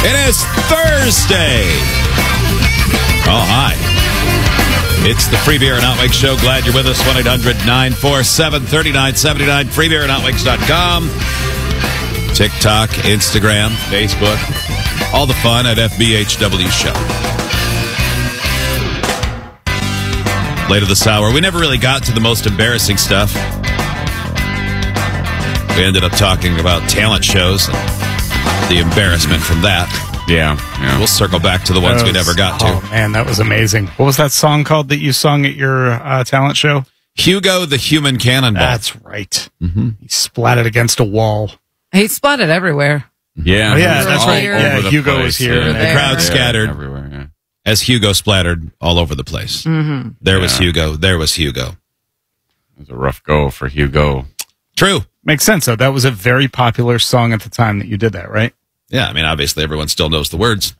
It is Thursday. Oh, hi. It's the Free Beer and Outwake Show. Glad you're with us. 1-800-947-3979. freebeerandoutwakes.com. TikTok, Instagram, Facebook. All the fun at FBHW Show. Later this hour, we never really got to the most embarrassing stuff. We ended up talking about talent shows and the embarrassment from that. Yeah. We'll circle back to the ones we never got to. Oh, man, that was amazing. What was that song called that you sung at your talent show? Hugo the Human Cannonball. That's right. Mm-hmm. He splatted against a wall. He splatted everywhere. Yeah. Oh, yeah, that's right. Yeah, Hugo place. was here. The crowd scattered everywhere. Yeah. as Hugo splattered all over the place. Mm-hmm. There was Hugo. There was Hugo. It was a rough go for Hugo. True. Makes sense, though. That was a very popular song at the time that you did that, right? Yeah, I mean, obviously everyone still knows the words.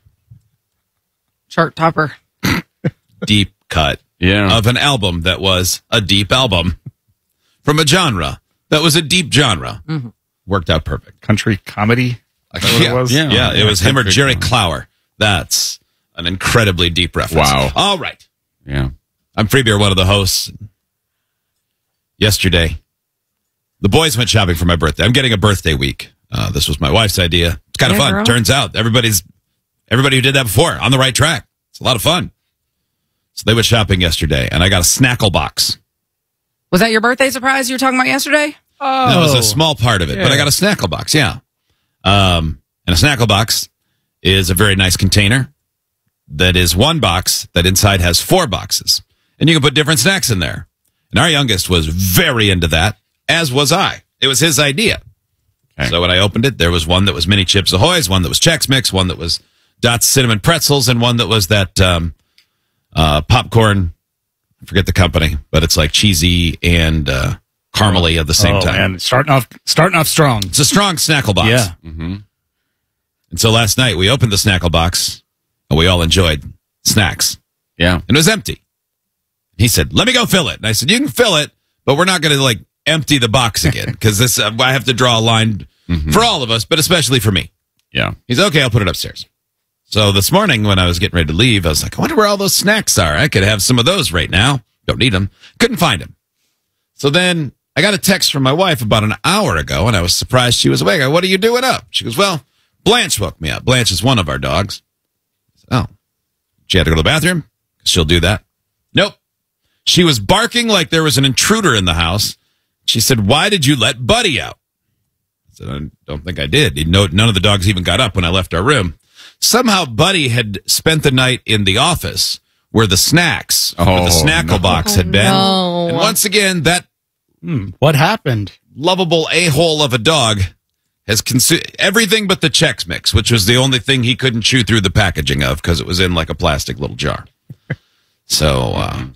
Chart topper. Deep cut of an album that was a deep album from a genre that was a deep genre. Mm-hmm. Worked out perfect. Country comedy? Yeah, it was? Yeah, it was him or Jerry Clower. That's an incredibly deep reference. Wow. All right. Yeah. I'm Freebeer, one of the hosts. Yesterday, the boys went shopping for my birthday. I'm getting a birthday week. This was my wife's idea. It's kind of fun. Girl. Turns out everybody who did that before on the right track. It's a lot of fun. So they went shopping yesterday, and I got a Snackle box. Was that your birthday surprise you were talking about yesterday? Oh. That was a small part of it, but I got a Snackle box, yeah. And a Snackle box is a very nice container that is one box that inside has 4 boxes. And you can put different snacks in there. And our youngest was very into that, as was I. It was his idea. Okay. So when I opened it, there was one that was Mini Chips Ahoy's, one that was Chex Mix, one that was Dot's Cinnamon Pretzels, and one that was that popcorn. I forget the company, but it's like cheesy and caramely at the same time. Man. Starting off strong. It's a strong Snackle box. Yeah. Mm-hmm. And so last night we opened the Snackle box and we all enjoyed snacks. Yeah. And it was empty. He said, "Let me go fill it." And I said, "You can fill it, but we're not going to empty the box again because this I have to draw a line for all of us, but especially for me." Yeah. He's okay. I'll put it upstairs. So this morning when I was getting ready to leave, I was like, I wonder where all those snacks are. I could have some of those right now. Don't need them. Couldn't find them. So then I got a text from my wife about an hour ago, and I was surprised she was awake. I go, "What are you doing up?" She goes, "Well, Blanche woke me up." Blanche is one of our dogs. I said, "Oh, she had to go to the bathroom? She'll do that." Nope. She was barking like there was an intruder in the house. She said, "Why did you let Buddy out?" I said, "I don't think I did. None of the dogs even got up when I left our room." Somehow Buddy had spent the night in the office where the snacks, where the Snackle box had been. No. And once again, that What happened? lovable a-hole of a dog has consumed everything but the Chex Mix, which was the only thing he couldn't chew through the packaging of because it was in like a plastic little jar. So,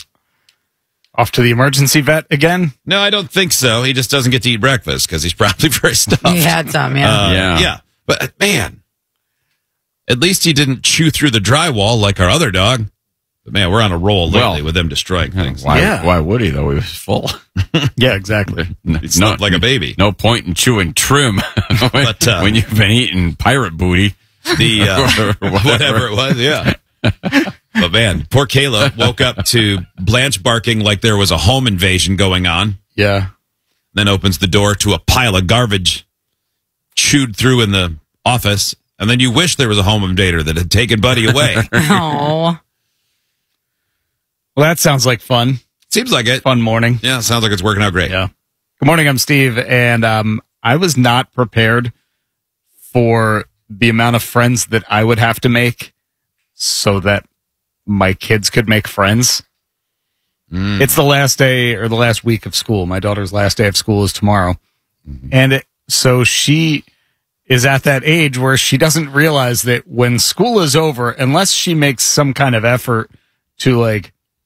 Off to the emergency vet again? no, I don't think so. He just doesn't get to eat breakfast because he's probably very stuffed. He had some, yeah. Yeah. But, man, at least he didn't chew through the drywall like our other dog. But, man, we're on a roll lately with them destroying things. Why would he, though? He was full. Yeah, exactly. He's not like a baby. No point in chewing trim But, when you've been eating pirate booty. The whatever it was, yeah. But, man, poor Kayla woke up to Blanche barking like there was a home invasion going on. Yeah. Then opens the door to a pile of garbage chewed through in the office. And then you wish there was a home invader that had taken Buddy away. Oh. Well, that sounds like fun. Seems like it. Fun morning. Yeah, sounds like it's working out great. Yeah. Good morning. I'm Steve, and I was not prepared for the amount of friends that I would have to make so that my kids could make friends. It's the last day or the last week of school. My daughter's last day of school is tomorrow. And so she is at that age where she doesn't realize that when school is over, unless she makes some kind of effort to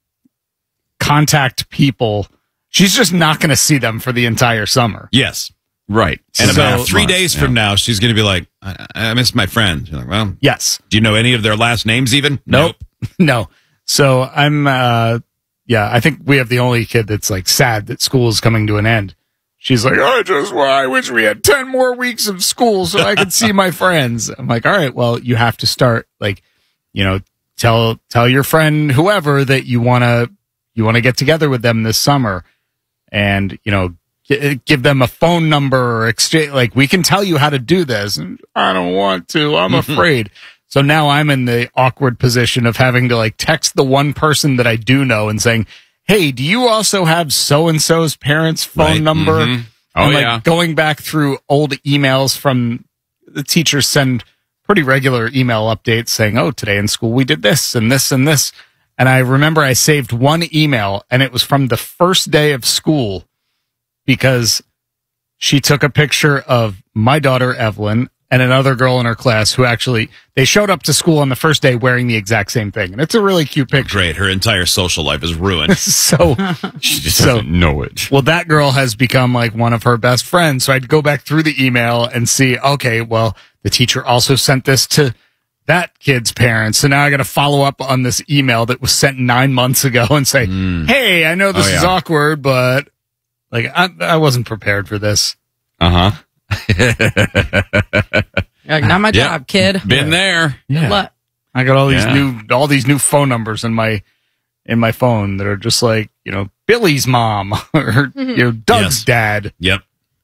contact people, she's just not going to see them for the entire summer. Yes. Right. And So- about 3 days from now, she's going to be like, I miss my friend. You're like, well, Yes. do you know any of their last names even? Nope. No. So I'm, I think we have the only kid that's sad that school is coming to an end. she's like, I wish we had 10 more weeks of school so I could see my friends. I'm like, all right, well, you have to start, like, tell your friend, whoever, that you want to get together with them this summer, and, give them a phone number or exchange. Like, we can tell you how to do this. And I don't want to. I'm afraid. So now I'm in the awkward position of having to like text the one person that I do know and saying, hey, do you also have so-and-so's parents' phone number? Mm-hmm. Oh, and, like, yeah. going back through old emails from the teachers send pretty regular email updates saying, oh, today in school we did this and this and this. And I remember I saved one email, and it was from the first day of school because she took a picture of my daughter, Evelyn, and another girl in her class who actually, they showed up to school on the first day wearing the exact same thing. And it's a really cute picture. Great. Her entire social life is ruined. So She just doesn't know it. well, that girl has become like one of her best friends. So I'd go back through the email and see, okay, well, the teacher also sent this to that kid's parents. So now I got to follow up on this email that was sent 9 months ago and say, hey, I know this is awkward, but like, I wasn't prepared for this. Uh-huh. You're like, not my job, kid. Been there. Yeah. Look, I got all these new phone numbers in my phone that are just like, Billy's mom or Doug's Yes. dad. Yep.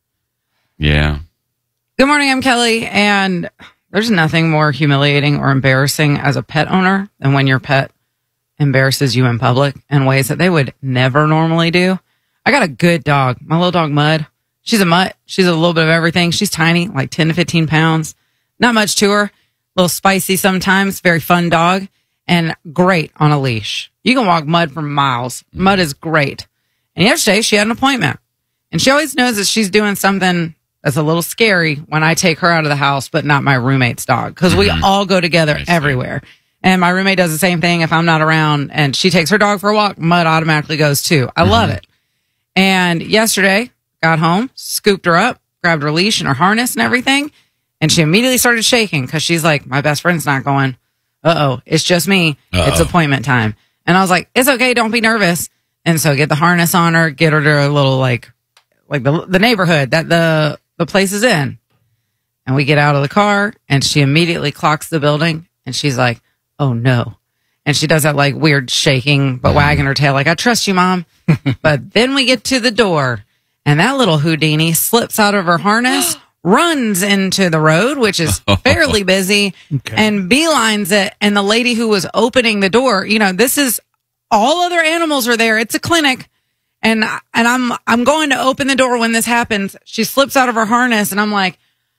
Yeah. good morning, I'm Kelly, and there's nothing more humiliating or embarrassing as a pet owner than when your pet embarrasses you in public in ways that they would never normally do. I got a good dog, my little dog Mud. She's a mutt. She's a little bit of everything. She's tiny, like 10 to 15 pounds. Not much to her. A little spicy sometimes. Very fun dog. And great on a leash. You can walk Mud for miles. Mud is great. And yesterday she had an appointment. And she always knows that she's doing something that's a little scary when I take her out of the house, but not my roommate's dog. Because we all go together everywhere. And my roommate does the same thing if I'm not around. And she takes her dog for a walk. Mud automatically goes too. I love it. And yesterday, got home, scooped her up, grabbed her leash and her harness and everything. And she immediately started shaking because she's like, my best friend's not going. Uh-oh, it's just me. It's appointment time. And I was like, it's okay. Don't be nervous. And so get the harness on her, get her to a little like the neighborhood that the place is in. And we get out of the car and she immediately clocks the building and she's like, oh no. And she does that like weird shaking, but wagging her tail like, I trust you, Mom. But then we get to the door and that little Houdini slips out of her harness, runs into the road, which is fairly busy, and beelines it. And the lady who was opening the door, this is all other animals are there. It's a clinic. And I'm going to open the door when this happens. She slips out of her harness and I'm like,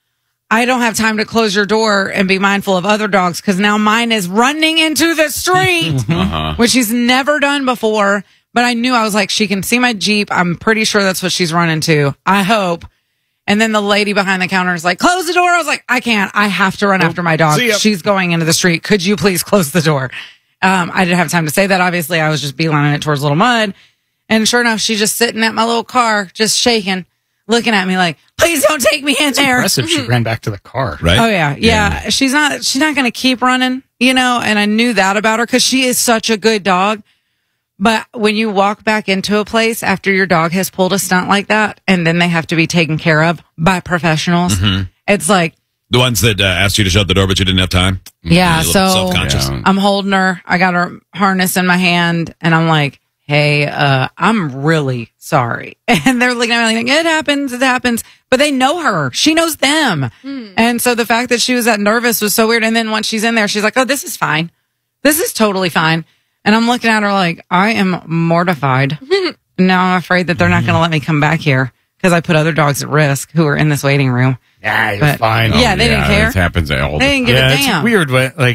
I don't have time to close your door and be mindful of other dogs because now mine is running into the street, which she's never done before. But I knew, I was like, she can see my Jeep. I'm pretty sure that's what she's running to. I hope. And then the lady behind the counter is like, close the door. I was like, I can't. I have to run after my dog. She's going into the street. Could you please close the door? I didn't have time to say that. Obviously, I was just beelining it towards Little Mud. And sure enough, she's just sitting at my little car, just shaking, looking at me like, please don't take me in there. Impressive. She ran back to the car. Right? Oh yeah. She's not going to keep running, and I knew that about her because she is such a good dog. But when you walk back into a place after your dog has pulled a stunt like that, and then they have to be taken care of by professionals, it's like, The ones that asked you to shut the door, but you didn't have time? yeah. A little So self-conscious. Yeah. I'm holding her. I got her harness in my hand and I'm like, hey, I'm really sorry. And they're looking at me like, it happens. But they know her. She knows them. And so the fact that she was that nervous was so weird. And then once she's in there, she's like, oh, this is fine. This is totally fine. And I'm looking at her like, I am mortified. Now I'm afraid that they're not going to let me come back here because I put other dogs at risk who are in this waiting room. Yeah, you're But- fine. Yeah, they didn't care. It happens all They the didn't give a damn. It's weird. Like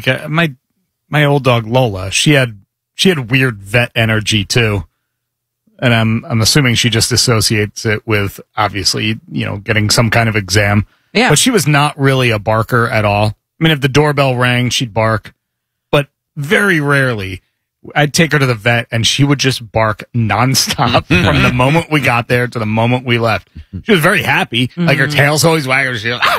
my old dog Lola, she had weird vet energy too, and I'm assuming she just associates it with obviously getting some kind of exam. Yeah. But she was not really a barker at all. I mean, if the doorbell rang, she'd bark, but very rarely. I'd take her to the vet and she would just bark nonstop from the moment we got there to the moment we left. She was very happy. Like her tail's always wagging. She was,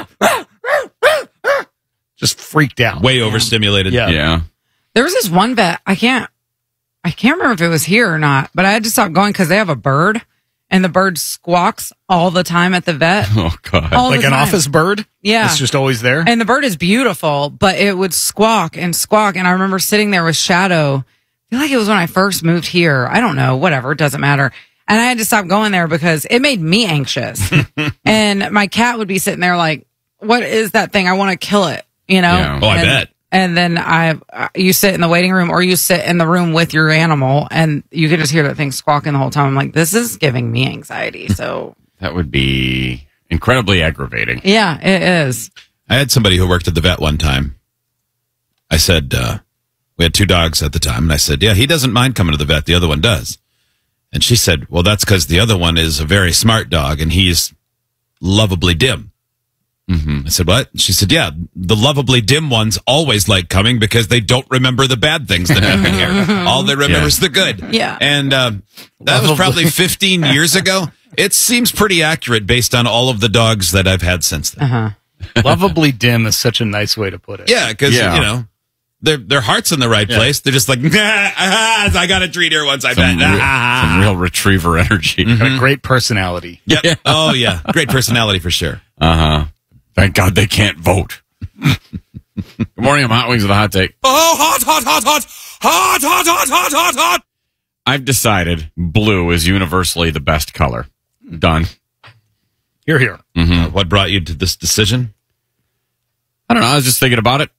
just freaked out. Way overstimulated. Yeah. Yeah. There was this one vet. I can't remember if it was here or not, but I had to stop going because they have a bird and the bird squawks all the time at the vet. Oh, God. All Like the an time. office bird? Yeah. It's just always there? And the bird is beautiful, but it would squawk and squawk. And I remember sitting there with Shadow. I feel like it was when I first moved here. I don't know, whatever. It doesn't matter. And I had to stop going there because it made me anxious. And my cat would be sitting there like, what is that thing? I want to kill it, you know? Yeah. Oh, I bet. And then you sit in the waiting room or you sit in the room with your animal and you can just hear that thing squawking the whole time. I'm like, this is giving me anxiety. So That would be incredibly aggravating. yeah, it is. I had somebody who worked at the vet one time. I said, we had 2 dogs at the time. And I said, yeah, he doesn't mind coming to the vet. The other one does. And she said, well, that's because the other one is a very smart dog and he's lovably dim. Mm-hmm. I said, what? She said, yeah, the lovably dim ones always like coming because they don't remember the bad things that happen here. All they remember is the good. Yeah. And that was probably 15 years ago. It seems pretty accurate based on all of the dogs that I've had since then. Lovably dim is such a nice way to put it. Yeah, because, Yeah. you know, their heart's in the right place. They're just like, I got a treat here once, I bet. Some real retriever energy. Got a great personality. Yep. Oh, yeah. Great personality for sure. Uh-huh. Thank God they can't vote. Good morning, I'm Hot Wings with a hot take. Oh, hot, hot, hot, hot. Hot, hot, hot, hot, hot, hot. I've decided blue is universally the best color. Done. Here, here. What brought you to this decision? I don't know. I was just thinking about it.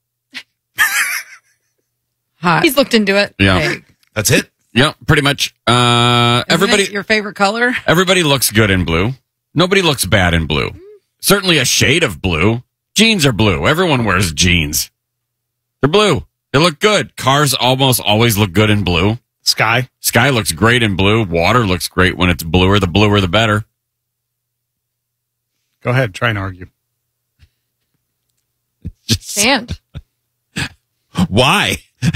Hot. He's looked into it. Yeah. Hey, That's it? Yeah, pretty much. isn't Everybody it your favorite color? everybody looks good in blue. Nobody looks bad in blue. Certainly a shade of blue. Jeans are blue. Everyone wears jeans. They're blue. They look good. Cars almost always look good in blue. Sky. Sky looks great in blue. Water looks great when it's bluer. The bluer, the better. Go ahead. Try and argue. Sand. Why?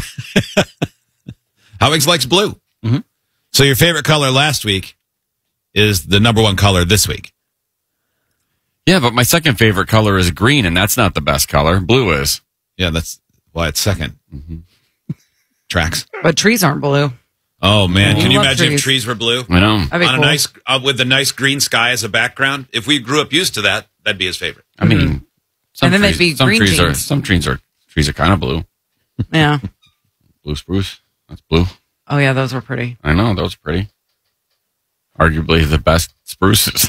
Howings likes blue. Mm-hmm. So your favorite color last week is the number one color this week. Yeah, but my second favorite color is green, and that's not the best color. Blue is. Yeah, that's why it's second. Tracks. But trees aren't blue. Oh, man. Can you love imagine if trees. trees were blue? I know. That'd be On cool. a nice, with the nice green sky as a background? If we grew up used to that, that'd be his favorite. I mean, some And then they'd trees, be some green trees jeans. some trees are kind of blue. Yeah. Blue spruce. That's blue. Oh, yeah, those were pretty. I know. Those are pretty. Arguably the best spruces.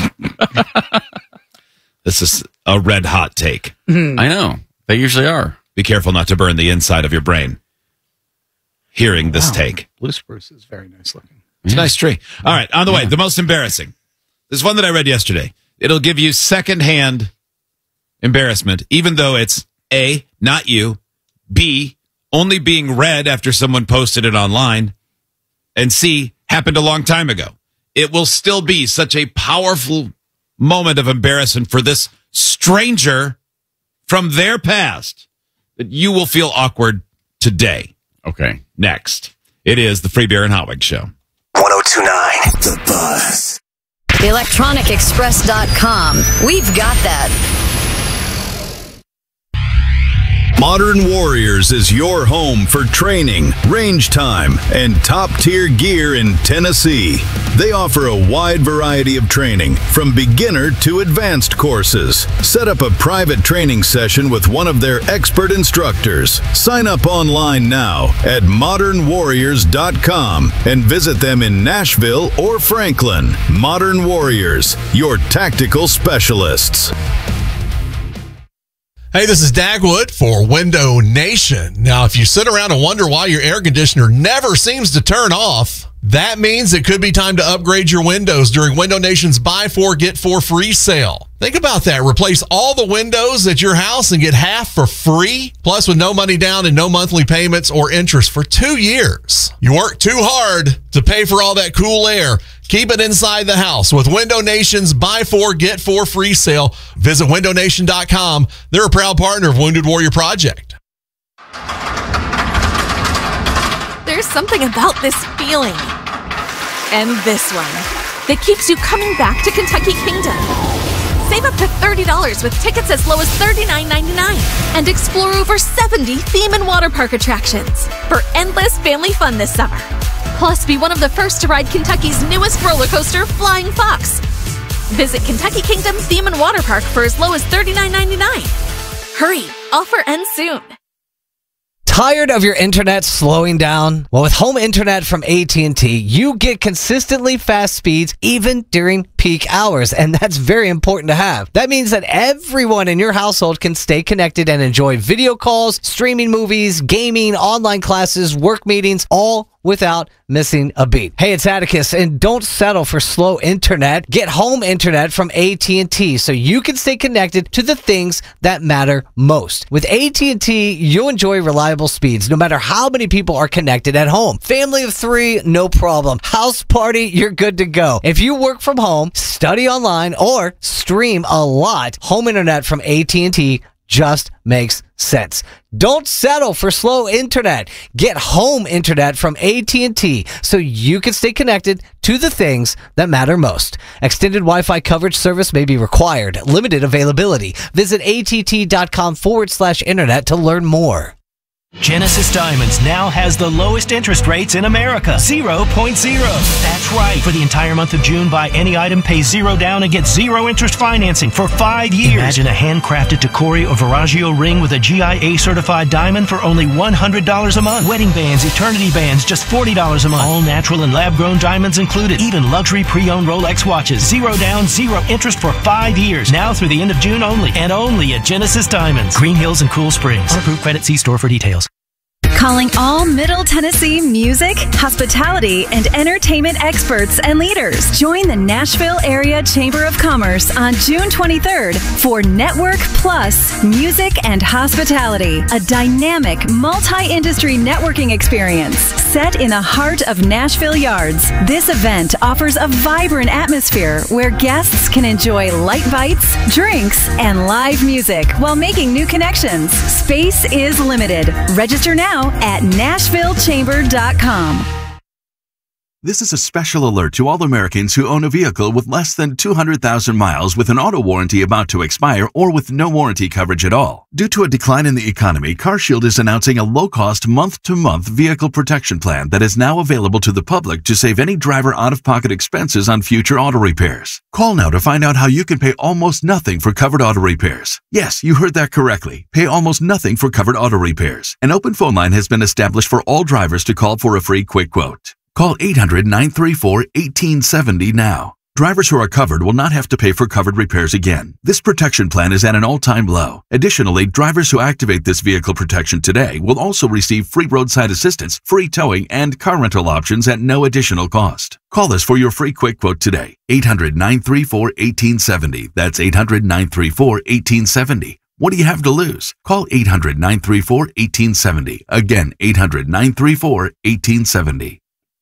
This is a red hot take. I know. They usually are. Be careful not to burn the inside of your brain. Hearing this take. Blue spruce is very nice looking. It's a nice tree. All right, on the way, the most embarrassing. This is one that I read yesterday. It'll give you secondhand embarrassment, even though it's A, not you, B, only being read after someone posted it online, and C, happened a long time ago. It will still be such a powerful moment of embarrassment for this stranger from their past that you will feel awkward today. Okay. Next, it is the Free Beer and Hot Wings Show. 1029 The Buzz. ElectronicExpress.com. We've got that. Modern Warriors is your home for training, range time, and top-tier gear in Tennessee. They offer a wide variety of training, from beginner to advanced courses. Set up a private training session with one of their expert instructors. Sign up online now at modernwarriors.com and visit them in Nashville or Franklin. Modern Warriors, your tactical specialists. Hey, this is Dagwood for Window Nation. Now, if you sit around and wonder why your air conditioner never seems to turn off, that means it could be time to upgrade your windows during Window Nation's Buy 4, Get 4 free sale. Think about that. Replace all the windows at your house and get half for free, plus with no money down and no monthly payments or interest for 2 years. You work too hard to pay for all that cool air. Keep it inside the house with Window Nation's Buy 4, Get 4 free sale. Visit windownation.com. They're a proud partner of Wounded Warrior Project. There's something about this feeling. And this one that keeps you coming back to Kentucky Kingdom. Save up to $30 with tickets as low as $39.99 and explore over 70 theme and water park attractions for endless family fun this summer. Plus, be one of the first to ride Kentucky's newest roller coaster, Flying Fox. Visit Kentucky Kingdom Theme and Water Park for as low as $39.99. Hurry, offer ends soon. Tired of your internet slowing down? Well, with home internet from AT&T, you get consistently fast speeds even during peak hours, and that's very important to have. That means that everyone in your household can stay connected and enjoy video calls, streaming movies, gaming, online classes, work meetings, all without missing a beat. Hey, it's Atticus, and don't settle for slow internet. Get home internet from AT&T so you can stay connected to the things that matter most. With AT&T, you'll enjoy reliable speeds no matter how many people are connected at home. Family of 3, no problem. House party, you're good to go. If you work from home, study online, or stream a lot, home internet from AT&T just makes sense. Don't settle for slow internet. Get home internet from AT&T so you can stay connected to the things that matter most. Extended Wi-Fi coverage service may be required. Limited availability. Visit att.com/internet to learn more. Genesis Diamonds now has the lowest interest rates in America, 0.0. That's right. For the entire month of June, buy any item, pay $0 down, and get 0 interest financing for 5 years. Imagine a handcrafted Tacori or Veragio ring with a GIA certified diamond for only $100 a month. Wedding bands, eternity bands, just $40 a month. All natural and lab-grown diamonds included. Even luxury pre-owned Rolex watches. 0 down, 0 interest for 5 years. Now through the end of June only, and only at Genesis Diamonds, Green Hills and Cool Springs. Approved credit. See store for details. Calling all Middle Tennessee music, hospitality, and entertainment experts and leaders. Join the Nashville Area Chamber of Commerce on June 23rd for Network Plus Music and Hospitality, a dynamic multi-industry networking experience set in the heart of Nashville Yards. This event offers a vibrant atmosphere where guests can enjoy light bites, drinks, and live music while making new connections. Space is limited. Register now at NashvilleChamber.com. This is a special alert to all Americans who own a vehicle with less than 200,000 miles with an auto warranty about to expire or with no warranty coverage at all. Due to a decline in the economy, CarShield is announcing a low-cost month-to-month vehicle protection plan that is now available to the public to save any driver out-of-pocket expenses on future auto repairs. Call now to find out how you can pay almost nothing for covered auto repairs. Yes, you heard that correctly. Pay almost nothing for covered auto repairs. An open phone line has been established for all drivers to call for a free quick quote. Call 800-934-1870 now. Drivers who are covered will not have to pay for covered repairs again. This protection plan is at an all-time low. Additionally, drivers who activate this vehicle protection today will also receive free roadside assistance, free towing, and car rental options at no additional cost. Call us for your free quick quote today. 800-934-1870. That's 800-934-1870. What do you have to lose? Call 800-934-1870. Again, 800-934-1870.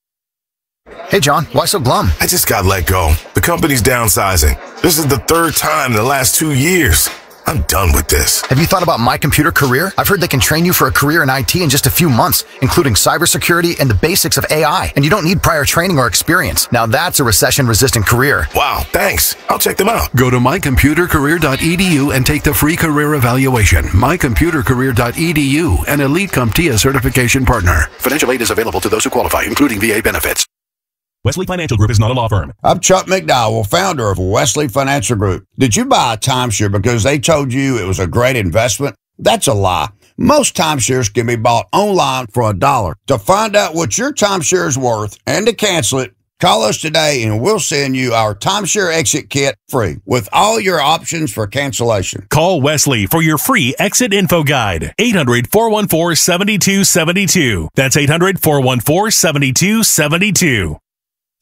Hey, John, why so glum? I just got let go. The company's downsizing. This is the 3rd time in the last 2 years. I'm done with this. Have you thought about My Computer Career? I've heard they can train you for a career in IT in just a few months, including cybersecurity and the basics of AI. And you don't need prior training or experience. Now that's a recession-resistant career. Wow, thanks. I'll check them out. Go to mycomputercareer.edu and take the free career evaluation. Mycomputercareer.edu, an Elite CompTIA certification partner. Financial aid is available to those who qualify, including VA benefits. Wesley Financial Group is not a law firm. I'm Chuck McDowell, founder of Wesley Financial Group. Did you buy a timeshare because they told you it was a great investment? That's a lie. Most timeshares can be bought online for $1. To find out what your timeshare is worth and to cancel it, call us today and we'll send you our timeshare exit kit free with all your options for cancellation. Call Wesley for your free exit info guide. 800-414-7272. That's 800-414-7272.